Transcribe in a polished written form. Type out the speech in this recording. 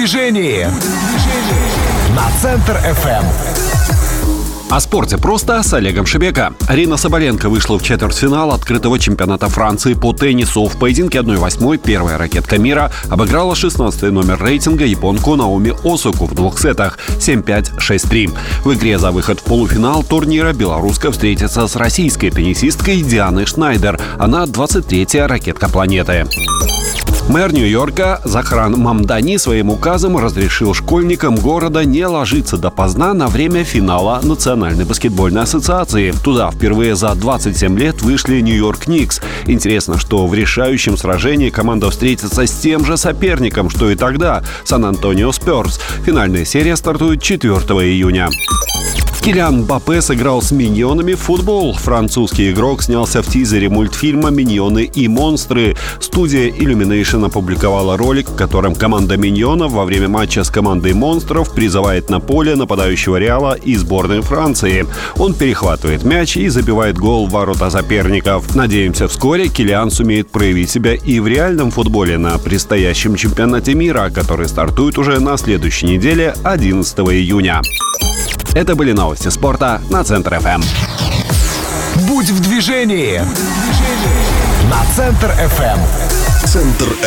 движении на Центр FM. О спорте просто с Олегом Шебека. Арина Соболенко вышла в четвертьфинал открытого чемпионата Франции по теннису. В поединке 1/8 первая ракетка мира обыграла 16-й номер рейтинга японку Наоми Осаку в двух сетах 7-5, 6-3. В игре за выход в полуфинал турнира белоруска встретится с российской теннисисткой Дианой Шнайдер. Она 23-я ракетка планеты. Мэр Нью-Йорка Захран Мамдани своим указом разрешил школьникам города не ложиться допоздна на время финала Национальной баскетбольной ассоциации. Туда впервые за 27 лет вышли Нью-Йорк Никс. Интересно, что в решающем сражении команда встретится с тем же соперником, что и тогда – Сан-Антонио Спёрс. Финальная серия стартует 4 июня. Килиан Мбаппе сыграл с миньонами в футбол. Французский игрок снялся в тизере мультфильма «Миньоны и монстры». Студия Illumination опубликовала ролик, в котором команда миньонов во время матча с командой монстров призывает на поле нападающего Реала и сборной Франции. Он перехватывает мяч и забивает гол в ворота соперников. Надеемся, вскоре Килиан сумеет проявить себя и в реальном футболе на предстоящем чемпионате мира, который стартует уже на следующей неделе, 11 июня. Это были новости спорта на Центр FM. Будь в движении на Центр FM. Центр